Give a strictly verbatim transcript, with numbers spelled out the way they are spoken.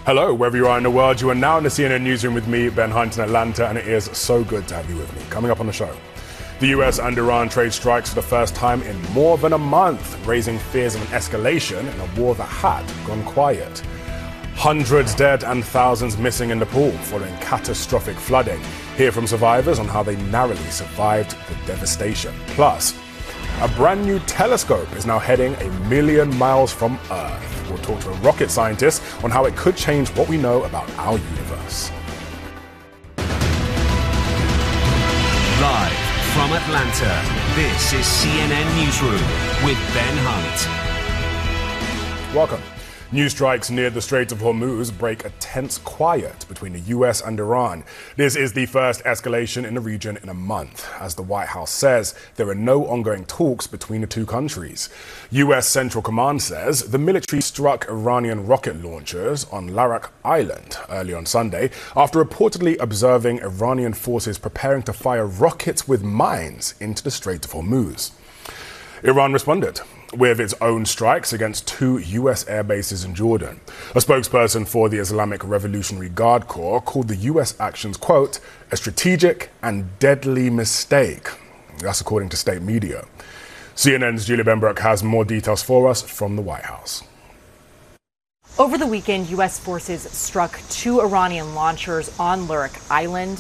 Hello, wherever you are in the world, you are now in the C N N Newsroom with me, Ben Hunt in Atlanta, and it is so good to have you with me. Coming up on the show, the U S and Iran trade strikes for the first time in more than a month, raising fears of an escalation in a war that had gone quiet. Hundreds dead and thousands missing in Nepal following catastrophic flooding. Hear from survivors on how they narrowly survived the devastation. Plus, a brand new telescope is now heading a million miles from Earth. We'll talk to a rocket scientist on how it could change what we know about our universe. Live from Atlanta, this is C N N Newsroom with Ben Hunt. Welcome. New strikes near the Strait of Hormuz break a tense quiet between the U S and Iran. This is the first escalation in the region in a month. As the White House says, there are no ongoing talks between the two countries. U S Central Command says the military struck Iranian rocket launchers on Larak Island early on Sunday after reportedly observing Iranian forces preparing to fire rockets with mines into the Strait of Hormuz. Iran responded with its own strikes against two U S air bases in Jordan. A spokesperson for the Islamic Revolutionary Guard Corps called the U S actions, quote, a strategic and deadly mistake. That's according to state media. C N N's Julia Benbrook has more details for us from the White House. Over the weekend, U S forces struck two Iranian launchers on Larak Island.